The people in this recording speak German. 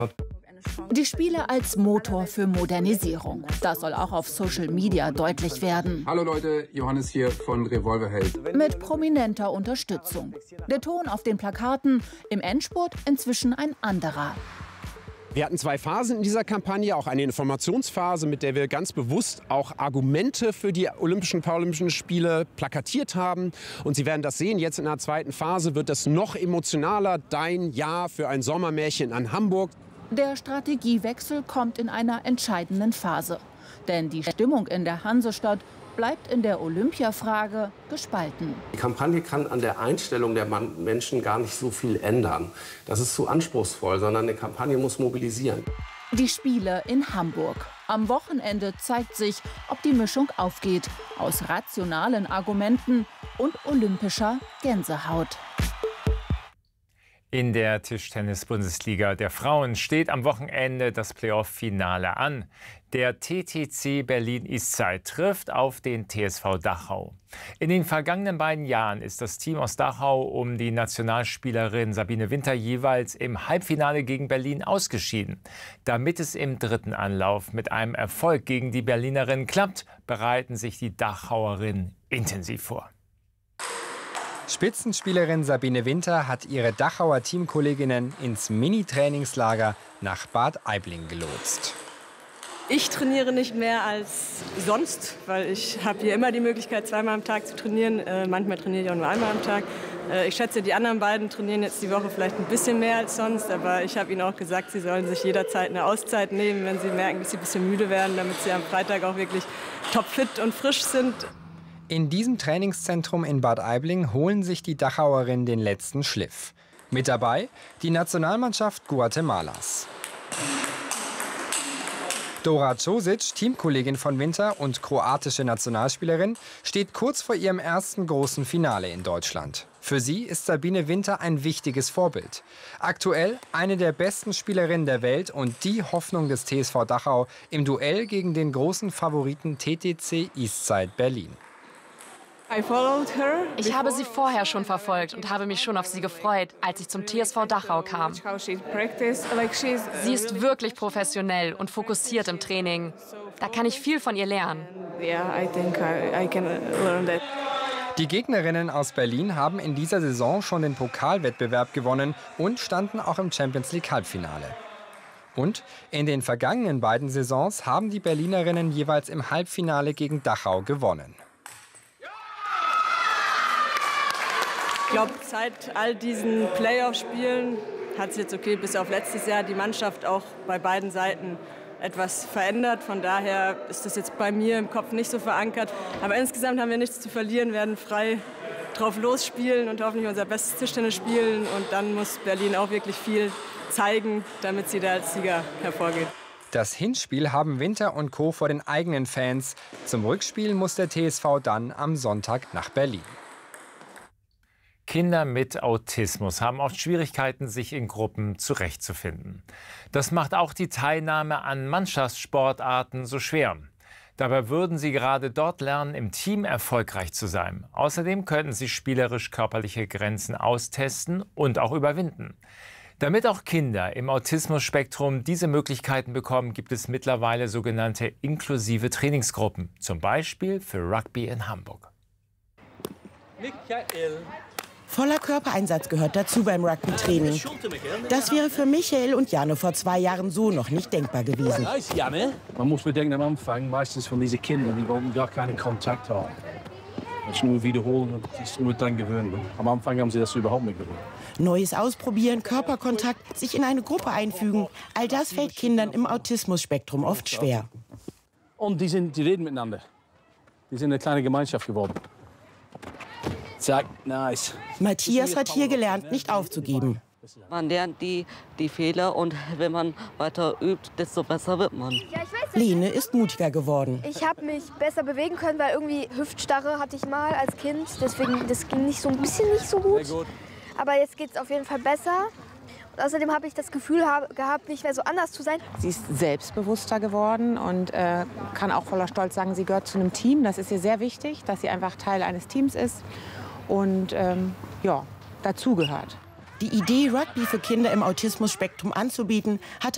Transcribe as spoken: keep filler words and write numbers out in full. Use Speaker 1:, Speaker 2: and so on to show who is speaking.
Speaker 1: Die Spiele als Motor für Modernisierung. Das soll auch auf Social Media deutlich werden.
Speaker 2: Hallo Leute, Johannes hier von Revolverheld.
Speaker 1: Mit prominenter Unterstützung. Der Ton auf den Plakaten, im Endspurt inzwischen ein anderer.
Speaker 3: Wir hatten zwei Phasen in dieser Kampagne, auch eine Informationsphase, mit der wir ganz bewusst auch Argumente für die Olympischen und Paralympischen Spiele plakatiert haben. Und Sie werden das sehen, jetzt in der zweiten Phase wird es noch emotionaler. Dein Ja für ein Sommermärchen an Hamburg.
Speaker 1: Der Strategiewechsel kommt in einer entscheidenden Phase. Denn die Stimmung in der Hansestadt bleibt in der Olympiafrage gespalten.
Speaker 4: Die Kampagne kann an der Einstellung der Menschen gar nicht so viel ändern. Das ist zu anspruchsvoll, sondern eine Kampagne muss mobilisieren.
Speaker 1: Die Spiele in Hamburg. Am Wochenende zeigt sich, ob die Mischung aufgeht. Aus rationalen Argumenten und olympischer Gänsehaut.
Speaker 5: In der Tischtennis-Bundesliga der Frauen steht am Wochenende das Playoff-Finale an. Der T T C Berlin Eastside trifft auf den T S V Dachau. In den vergangenen beiden Jahren ist das Team aus Dachau um die Nationalspielerin Sabine Winter jeweils im Halbfinale gegen Berlin ausgeschieden. Damit es im dritten Anlauf mit einem Erfolg gegen die Berlinerin klappt, bereiten sich die Dachauerinnen intensiv vor.
Speaker 6: Spitzenspielerin Sabine Winter hat ihre Dachauer Teamkolleginnen ins Mini-Trainingslager nach Bad Aibling gelotst.
Speaker 7: Ich trainiere nicht mehr als sonst, weil ich habe hier immer die Möglichkeit, zweimal am Tag zu trainieren. Äh, manchmal trainiere ich auch nur einmal am Tag. Äh, ich schätze, die anderen beiden trainieren jetzt die Woche vielleicht ein bisschen mehr als sonst. Aber ich habe ihnen auch gesagt, sie sollen sich jederzeit eine Auszeit nehmen, wenn sie merken, dass sie ein bisschen müde werden, damit sie am Freitag auch wirklich topfit und frisch sind.
Speaker 6: In diesem Trainingszentrum in Bad Aibling holen sich die Dachauerinnen den letzten Schliff. Mit dabei die Nationalmannschaft Guatemalas. Dora Čosić, Teamkollegin von Winter und kroatische Nationalspielerin, steht kurz vor ihrem ersten großen Finale in Deutschland. Für sie ist Sabine Winter ein wichtiges Vorbild. Aktuell eine der besten Spielerinnen der Welt und die Hoffnung des T S V Dachau im Duell gegen den großen Favoriten T T C Eastside Berlin.
Speaker 8: Ich habe sie vorher schon verfolgt und habe mich schon auf sie gefreut, als ich zum T S V Dachau kam. Sie ist wirklich professionell und fokussiert im Training. Da kann ich viel von ihr lernen.
Speaker 6: Die Gegnerinnen aus Berlin haben in dieser Saison schon den Pokalwettbewerb gewonnen und standen auch im Champions League Halbfinale. Und in den vergangenen beiden Saisons haben die Berlinerinnen jeweils im Halbfinale gegen Dachau gewonnen.
Speaker 7: Ich glaube, seit all diesen Playoff-Spielen hat sich jetzt, okay, bis auf letztes Jahr die Mannschaft auch bei beiden Seiten etwas verändert. Von daher ist das jetzt bei mir im Kopf nicht so verankert. Aber insgesamt haben wir nichts zu verlieren, werden frei drauf losspielen und hoffentlich unser bestes Tischtennis spielen. Und dann muss Berlin auch wirklich viel zeigen, damit sie da als Sieger hervorgeht.
Speaker 6: Das Hinspiel haben Winter und Co. vor den eigenen Fans. Zum Rückspiel muss der T S V dann am Sonntag nach Berlin.
Speaker 5: Kinder mit Autismus haben oft Schwierigkeiten, sich in Gruppen zurechtzufinden. Das macht auch die Teilnahme an Mannschaftssportarten so schwer. Dabei würden sie gerade dort lernen, im Team erfolgreich zu sein. Außerdem könnten sie spielerisch körperliche Grenzen austesten und auch überwinden. Damit auch Kinder im Autismus-Spektrum diese Möglichkeiten bekommen, gibt es mittlerweile sogenannte inklusive Trainingsgruppen, zum Beispiel für Rugby in Hamburg.
Speaker 9: Michael. Voller Körpereinsatz gehört dazu beim Rugby-Training. Das wäre für Michael und Jano vor zwei Jahren so noch nicht denkbar gewesen.
Speaker 10: Man muss bedenken, am Anfang meistens von diesen Kindern, die wollen gar keinen Kontakt haben. Das ist nur wiederholen und das ist nur dann gewöhnen. Am Anfang haben sie das überhaupt nicht gewöhnt.
Speaker 9: Neues ausprobieren, Körperkontakt, sich in eine Gruppe einfügen, all das fällt Kindern im Autismus-Spektrum oft schwer.
Speaker 10: Und die, sind, die reden miteinander. Die sind eine kleine Gemeinschaft geworden. Zack, nice.
Speaker 9: Matthias hat hier gelernt, nicht aufzugeben.
Speaker 11: Man lernt die, die Fehler und wenn man weiter übt, desto besser wird man.
Speaker 9: Ja, ich weiß, Lene ist mutiger geworden.
Speaker 12: Ich habe mich besser bewegen können, weil irgendwie Hüftstarre hatte ich mal als Kind. Deswegen, das ging nicht so ein bisschen nicht so gut. gut. Aber jetzt geht es auf jeden Fall besser. Und außerdem habe ich das Gefühl hab, gehabt, nicht mehr so anders zu sein.
Speaker 13: Sie ist selbstbewusster geworden und äh, kann auch voller Stolz sagen, sie gehört zu einem Team. Das ist ihr sehr wichtig, dass sie einfach Teil eines Teams ist und ähm, ja, dazugehört.
Speaker 9: Die Idee, Rugby für Kinder im Autismus-Spektrum anzubieten, hatte